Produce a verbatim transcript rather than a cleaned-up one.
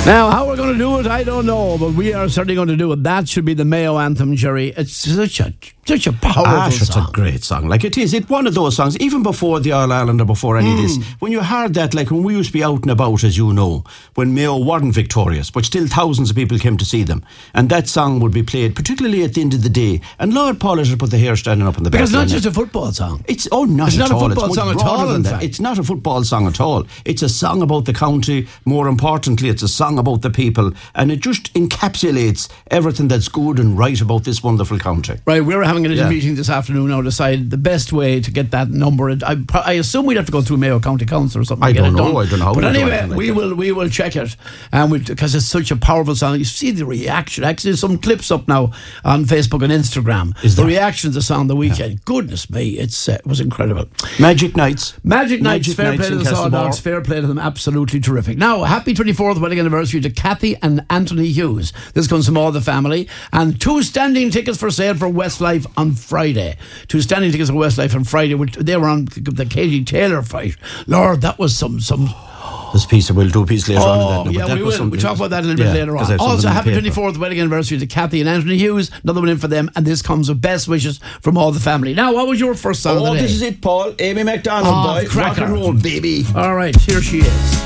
Now, how we're going to do it, I don't know, but we are certainly going to do it. That should be the Mayo anthem, Jerry. It's such a such a powerful ah, song. It's a great song. Like it is. It's one of those songs, even before the All Ireland or before any mm. of this. When you heard that, like when we used to be out and about, as you know, when Mayo weren't victorious, but still thousands of people came to see them. And that song would be played, particularly at the end of the day. And Lord Paul should put the hair standing up on the back. Because it's not just a football song. It's oh, not it's at not all. a football it's song much at all. than that. It's not a football song at all. It's a song about the county. More importantly, it's a song about the people. And it just encapsulates everything that's good and right about this wonderful country. Right, we're having a little yeah. meeting this afternoon now to decide the best way to get that number. I, I assume we'd have to go through Mayo County Council or something. I to don't get it know. done. I don't know. How but anyway, like we that. will we will check it, and because it's such a powerful song. You see the reaction. Actually, there's some clips up now on Facebook and Instagram. Is the there? reaction to the song the weekend. Yeah. Goodness me, it's uh, it was incredible. Magic Nights. Magic Nights. Magic fair Nights play to the Castlemore. Saw Dogs. Fair play to them. Absolutely terrific. Now, happy twenty-fourth wedding anniversary to Kathy and Anthony Hughes. This comes from all the family, and two standing tickets for sale for Westlife on Friday. Two standing tickets for Westlife on Friday. Which they were on the Katie Taylor fight. Lord, that was some some. This piece, we'll do a piece later oh, on. That, yeah, that we will. We'll talk about that a little yeah, bit later on. Also, happy twenty-fourth wedding anniversary to Kathy and Anthony Hughes. Another one in for them, and this comes with best wishes from all the family. Now, what was your first song oh, of the day? this is it, Paul. Amy McDonald, oh, boy. Rock and roll, baby. All right, here she is.